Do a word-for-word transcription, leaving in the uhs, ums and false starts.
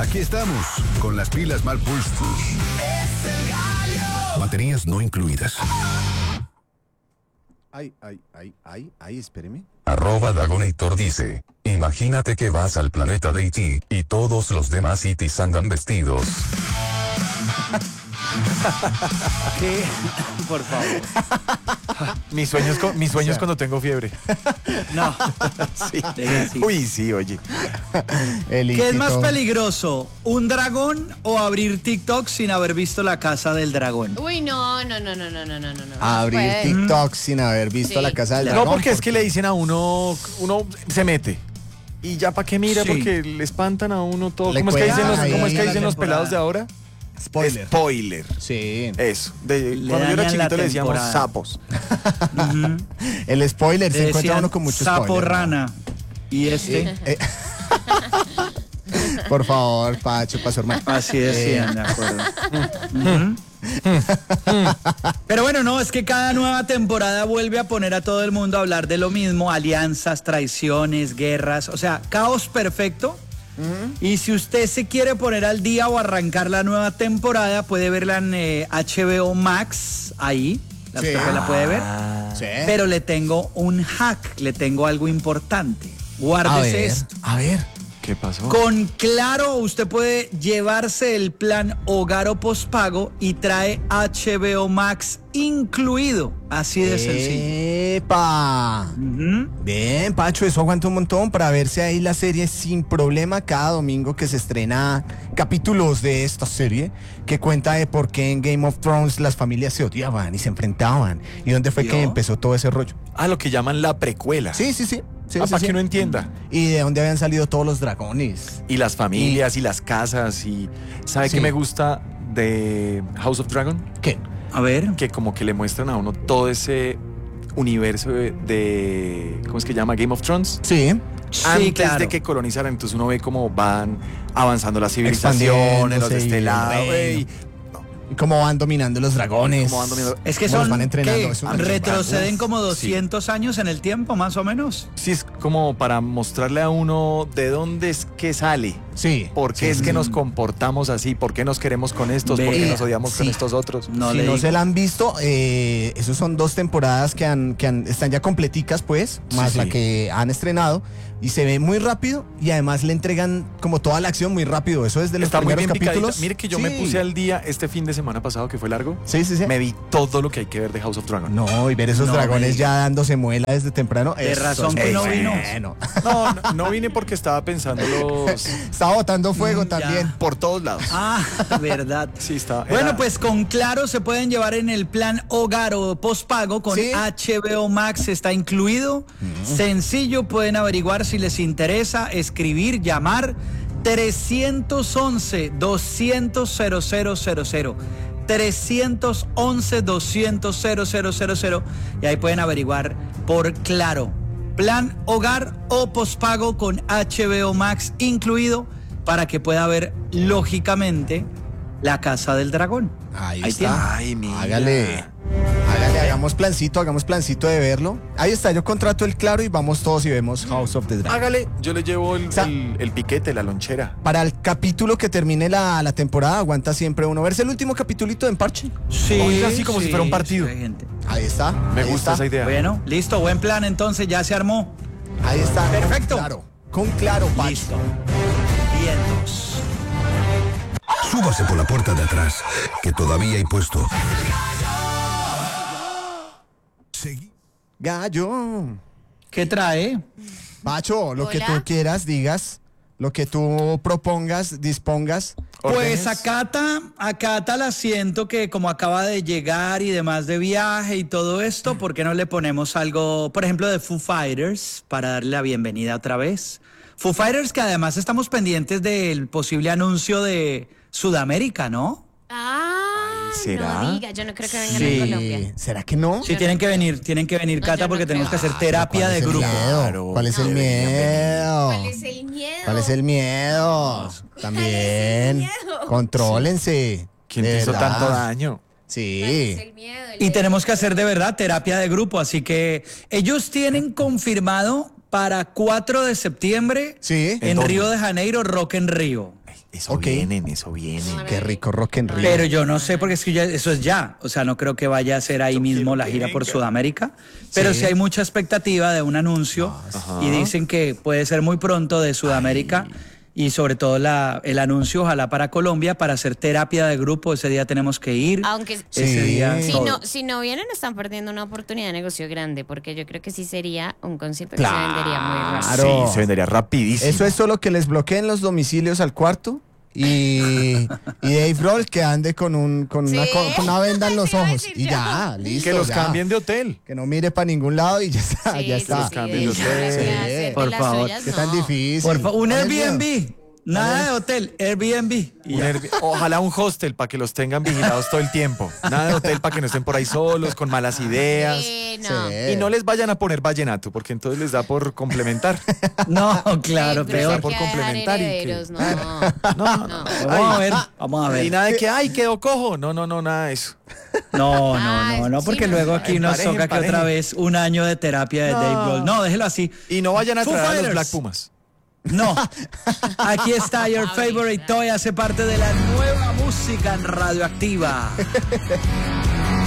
Aquí estamos, con las pilas mal puestas. Es el gallo. Baterías no incluidas. Ay, ay, ay, ay, ay, espéreme. Arroba Dragonator dice, imagínate que vas al planeta de E T y todos los demás E Ts andan vestidos. ¿Qué? Por favor. Mis sueños, con, mis sueños o sea, cuando tengo fiebre. No. Sí. Sí. Uy, sí, oye. ¿Qué es más peligroso? ¿Un dragón o abrir TikTok sin haber visto La Casa del Dragón? Uy, no, no, no, no, no, no, no, no. Abrir pues. TikTok sin haber visto sí. La Casa del Dragón. No, porque, porque es que le dicen a uno, uno se mete. Y ya para qué mira, sí. porque le espantan a uno todo. ¿Cómo es que dicen los, ¿cómo es que dicen los pelados de ahora? Spoiler. Spoiler. Sí. Eso. De, cuando yo era chiquito le decíamos sapos. Uh-huh. El spoiler, se encuentra uno con mucho sapo spoiler. Sapo rana. ¿Y este? Eh, Por favor, Pacho, pasó hermano. Así decían, eh. de acuerdo. Uh-huh. Pero bueno, no, es que cada nueva temporada vuelve a poner a todo el mundo a hablar de lo mismo, alianzas, traiciones, guerras, o sea, caos perfecto. Uh-huh. Y si usted se quiere poner al día o arrancar la nueva temporada, puede verla en eh, H B O Max, ahí, la, sí. usted la puede ver. Ah, sí. Pero le tengo un hack, le tengo algo importante. Guárdese esto. A ver. ¿Qué pasó? Con Claro usted puede llevarse el plan hogar o pospago y trae H B O Max incluido, así de sencillo. ¡Epa! Uh-huh. Bien, Pacho, eso aguanta un montón para verse ahí la serie sin problema cada domingo que se estrena capítulos de esta serie que cuenta de por qué en Game of Thrones las familias se odiaban y se enfrentaban y dónde fue ¿Yo? que empezó todo ese rollo. Ah, lo que llaman la precuela. Sí, sí, sí. Sí, ah, sí, para sí. que uno entienda. Y de dónde habían salido todos los dragones. Y las familias y, y las casas. Y ¿sabe sí. qué me gusta de House of Dragon? ¿Qué? A ver. Que como que le muestran a uno todo ese universo de, de ¿cómo es que llama? Game of Thrones. Sí. Antes sí, claro. de que colonizaran, entonces uno ve cómo van avanzando las civilizaciones, los de este lado. Y cómo van dominando los dragones. Van dominando. Es que son, van entrenando. Es retroceden como doscientos sí. años en el tiempo, más o menos. Sí, es como para mostrarle a uno de dónde es que sale. Sí. ¿Por qué sí. es que nos comportamos así? ¿Por qué nos queremos con estos? Ve, ¿por qué nos odiamos sí. con estos otros? No si no digo. se la han visto, eh, esos son dos temporadas que, han, que han, están ya completicas, pues, más sí, la sí. que han estrenado. Y se ve muy rápido y además le entregan como toda la acción muy rápido. Eso es de los Está primeros muy bien capítulos. Picadita. Mire que yo sí. me puse al día este fin de semana pasado, que fue largo. Sí, sí, sí. Me vi todo lo que hay que ver de House of Dragon. No, y ver esos no, dragones ya dándose muela desde temprano. De razón que no vino. Bueno. No, no, no vine porque estaba pensando los... Estaba botando fuego mm, también. Ya. Por todos lados. Ah, verdad. Sí, estaba. Era... Bueno, pues con Claro se pueden llevar en el plan hogar o pospago con ¿sí? H B O Max, está incluido. Mm. Sencillo, pueden averiguar si les interesa. Escribir, llamar tres once, doscientos, cero cero cero cero tres once, doscientos, cero cero cero cero y ahí pueden averiguar por Claro plan hogar o pospago con H B O Max incluido para que pueda ver lógicamente La Casa del Dragón. Ahí, ahí está. Ay, mira. Hágale. Hágale, hagamos plancito, hagamos plancito de verlo. Ahí está, yo contrato el Claro y vamos todos y vemos House of the Dragon. Hágale, yo le llevo el, o sea, el, el piquete, la lonchera. Para el capítulo que termine la, la temporada, aguanta siempre uno verse el último capitulito en parche. Sí, Oiga, así como sí, si fuera un partido. Sí, gente. Ahí está. Me ahí gusta está. esa idea. Bueno, listo, buen plan entonces, ya se armó. Ahí está. Perfecto. Con Claro, con Claro, Pacho. Listo. Vientos. Súbase por la puerta de atrás, que todavía hay puesto. Segui. Gallo. ¿Qué trae? Pacho, lo Hola. que tú quieras, digas, lo que tú propongas, dispongas. Pues a Cata, a Cata la siento que como acaba de llegar y demás de viaje y todo esto, ¿por qué no le ponemos algo, por ejemplo, de Foo Fighters para darle la bienvenida otra vez? Foo Fighters, que además estamos pendientes del posible anuncio de Sudamérica, ¿no? Ah, ¿será? no diga, yo no creo que vengan Sí. a Colombia. ¿Será que no? Sí, tienen que venir, tienen que venir, No, Cata, yo no porque creo. tenemos que hacer terapia ¿Cuál de es el grupo. miedo? Claro. ¿Cuál es el No, miedo? ¿Cuál es el miedo? ¿Cuál es el miedo? También. miedo? Contrólense. ¿Quién de te hizo verdad. tanto daño? Sí. ¿Cuál es el miedo? El Y tenemos que hacer de verdad terapia de grupo, así que ellos tienen confirmado para cuatro de septiembre Sí. en ¿En dónde? Río de Janeiro, Rock en Río. Eso Ok. vienen, eso vienen. Qué rico Rock en Rio. Pero yo no sé, porque es que ya- eso es ya. O sea, no creo que vaya a ser ahí mismo la gira por Sudamérica. Pero sí, hay mucha expectativa de un anuncio. Y dicen que puede ser muy pronto de Sudamérica. Y sobre todo la, el anuncio, ojalá para Colombia, para hacer terapia de grupo. Ese día tenemos que ir. Aunque Sí. Ese día si todo. no, si no vienen, están perdiendo una oportunidad de negocio grande, porque yo creo que sí sería un concierto Claro. que se vendería muy rápido. Claro. Sí, se vendería rapidísimo. Eso es solo que les bloqueen los domicilios al cuarto y, y Dave Grohl que ande con, un, con, una, Sí. con una venda en los Eso iba a ojos. decir Y yo. ya, listo. que los ya. cambien de hotel. Que no mire para ningún lado y ya está, Sí, ya sí, está. sí, Cambien de los hecho, hoteles. hacer de Por las favor. suyas, Qué tan no. difícil. Por favor, un Ponle Airbnb. Nada de hotel, Airbnb. Y Un ya. Airbnb- Ojalá un hostel para que los tengan vigilados todo el tiempo. Nada de hotel para que no estén por ahí solos, con malas ideas. Sí, no. Sí. Y no les vayan a poner vallenato, porque entonces les da por complementar. No, claro, Ay, pero peor. hay por que dejar complementar y que- herederos, no. No, No. Vamos a ver, vamos a Y ver. nada de que, ay, quedó cojo. No, no, no, nada de eso. No, Ah, no, no, no, porque sí, luego no. aquí nos Emparejen, toca que otra emparejen. vez un año de terapia de No. Dave Grohl. No, déjelo así. Y no vayan a Foo traer a los Fighters. Black Pumas. No. Aquí está Your Favorite Toy, hace parte de la nueva música en Radioactiva.